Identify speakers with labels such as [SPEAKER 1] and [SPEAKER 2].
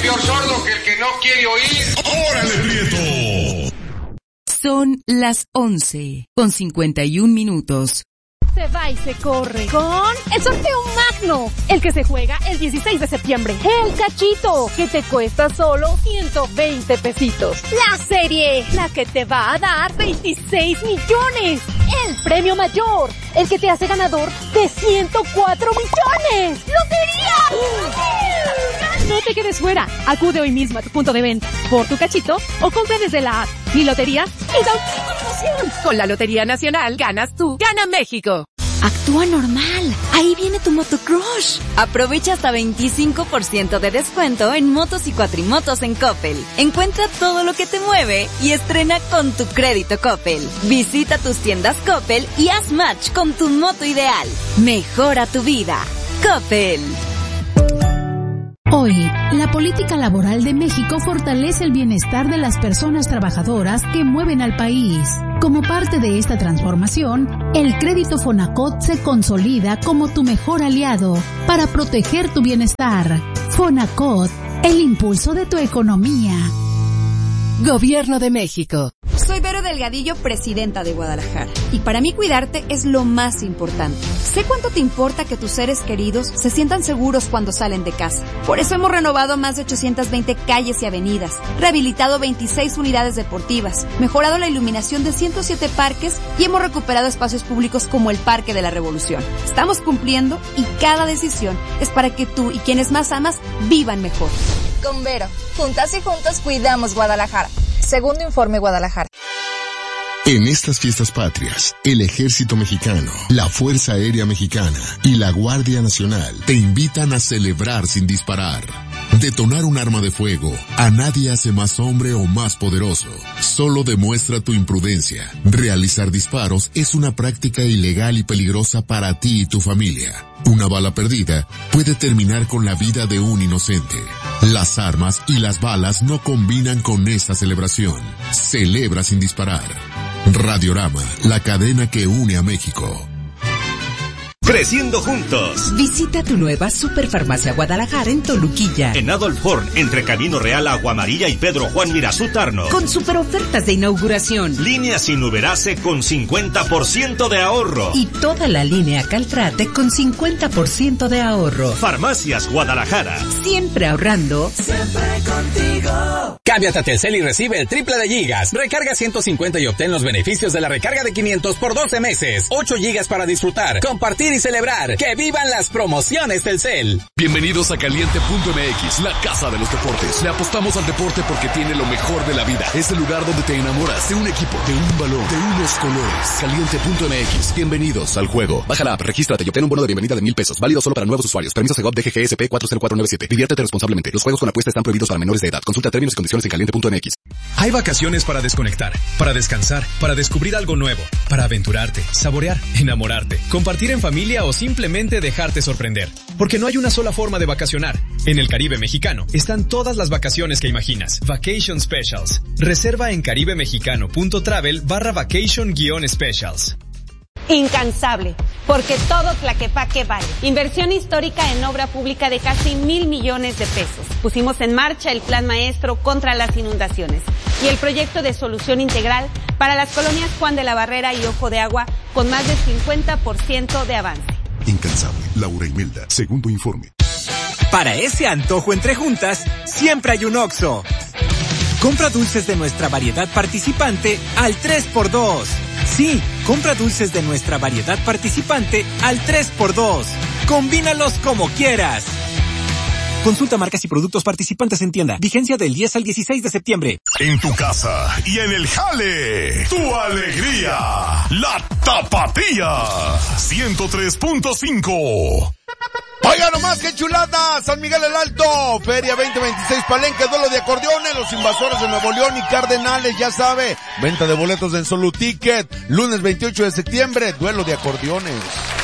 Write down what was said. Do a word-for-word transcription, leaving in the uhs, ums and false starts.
[SPEAKER 1] peor sordo que el que no quiere oír.
[SPEAKER 2] ¡Órale, Prieto!
[SPEAKER 3] Son las once con cincuenta y un minutos.
[SPEAKER 4] Se va y se corre con el sorteo magno, el que se juega el dieciséis de septiembre. El cachito, que te cuesta solo ciento veinte pesitos. La serie, la que te va a dar veintiséis millones. El premio mayor, el que te hace ganador de ciento cuatro millones. ¡Lotería! No te quedes fuera. Acude hoy mismo a tu punto de venta por tu cachito o compra desde la app Mi Lotería y da un emoción.
[SPEAKER 5] Con la Lotería Nacional ganas tú, gana México.
[SPEAKER 6] Actúa normal. Ahí viene tu motocrush. Aprovecha hasta veinticinco por ciento de descuento en motos y cuatrimotos en Coppel. Encuentra todo lo que te mueve y estrena con tu crédito Coppel. Visita tus tiendas Coppel y haz match con tu moto ideal. Mejora tu vida. Coppel.
[SPEAKER 7] Hoy, la política laboral de México fortalece el bienestar de las personas trabajadoras que mueven al país. Como parte de esta transformación, el crédito Fonacot se consolida como tu mejor aliado para proteger tu bienestar. Fonacot, el impulso de tu economía.
[SPEAKER 5] Gobierno de México.
[SPEAKER 6] Soy Vero Delgadillo, presidenta de Guadalajara. Y para mí cuidarte es lo más importante. Sé cuánto te importa que tus seres queridos se sientan seguros cuando salen de casa. Por eso hemos renovado más de ochocientas veinte calles y avenidas, rehabilitado veintiséis unidades deportivas, mejorado la iluminación de ciento siete parques y hemos recuperado espacios públicos como el Parque de la Revolución. Estamos cumpliendo y cada decisión es para que tú y quienes más amas vivan mejor.
[SPEAKER 8] Con Vero, juntas y juntos cuidamos Guadalajara. Segundo Informe Guadalajara.
[SPEAKER 2] En estas fiestas patrias, el Ejército Mexicano, la Fuerza Aérea Mexicana y la Guardia Nacional te invitan a celebrar sin disparar. Detonar un arma de fuego a nadie hace más hombre o más poderoso. Solo demuestra tu imprudencia. Realizar disparos es una práctica ilegal y peligrosa para ti y tu familia. Una bala perdida puede terminar con la vida de un inocente. Las armas y las balas no combinan con esta celebración. Celebra sin disparar. Radiorama, la cadena que une a México.
[SPEAKER 9] Creciendo juntos.
[SPEAKER 5] Visita tu nueva Superfarmacia Guadalajara en Toluquilla.
[SPEAKER 9] En Adolf Horn, entre Camino Real, Agua Amarilla y Pedro Juan Mirazú Tarno.
[SPEAKER 5] Con super ofertas de inauguración.
[SPEAKER 9] Línea sin Uberace con cincuenta por ciento de ahorro.
[SPEAKER 5] Y toda la línea Caltrate con cincuenta por ciento de ahorro.
[SPEAKER 9] Farmacias Guadalajara.
[SPEAKER 5] Siempre ahorrando.
[SPEAKER 10] Siempre contigo.
[SPEAKER 11] Cámbiate a Telcel y recibe el triple de gigas. Recarga ciento cincuenta y obtén los beneficios de la recarga de quinientos por doce meses. ocho gigas para disfrutar, compartir y celebrar. ¡Que vivan las promociones Telcel!
[SPEAKER 12] Bienvenidos a Caliente punto M X, la casa de los deportes. Le apostamos al deporte porque tiene lo mejor de la vida. Es el lugar donde te enamoras de un equipo, de un balón, de unos colores. Caliente punto M X. Bienvenidos al juego. Baja la app, regístrate y obtén un bono de bienvenida de mil pesos. Válido solo para nuevos usuarios. Permiso Segov D G G S P cuatro cero cuatro nueve siete. Diviértete responsablemente. Los juegos con apuesta están prohibidos para menores de edad. Consulta términos y condiciones en Caliente punto M X.
[SPEAKER 13] Hay vacaciones para desconectar, para descansar, para descubrir algo nuevo, para aventurarte, saborear, enamorarte, compartir en familia o simplemente dejarte sorprender. Porque no hay una sola forma de vacacionar. En el Caribe mexicano están todas las vacaciones que imaginas. Vacation Specials. Reserva en caribemexicano punto travel barra vacation guión specials.
[SPEAKER 14] Incansable, porque todo Tlaquepaque vale. Inversión histórica en obra pública de casi mil millones de pesos. Pusimos en marcha el Plan Maestro contra las inundaciones y el proyecto de solución integral para las colonias Juan de la Barrera y Ojo de Agua con más de cincuenta por ciento de avance.
[SPEAKER 2] Incansable, Laura Imelda, segundo informe.
[SPEAKER 15] Para ese antojo entre juntas, siempre hay un Oxxo. Compra dulces de nuestra variedad participante al tres por dos. Sí, compra dulces de nuestra variedad participante al tres por dos. Combínalos como quieras. Consulta marcas y productos participantes en tienda. Vigencia del diez al dieciséis de septiembre.
[SPEAKER 2] En tu casa y en el jale, tu alegría, la Tapatía, ciento tres punto cinco.
[SPEAKER 16] Oiga nomás, qué chulada, San Miguel el Alto, Feria veinte veintiséis Palenque, duelo de acordeones, los Invasores de Nuevo León y Cardenales, ya sabe, venta de boletos en Solo Ticket, lunes veintiocho de septiembre, duelo de acordeones.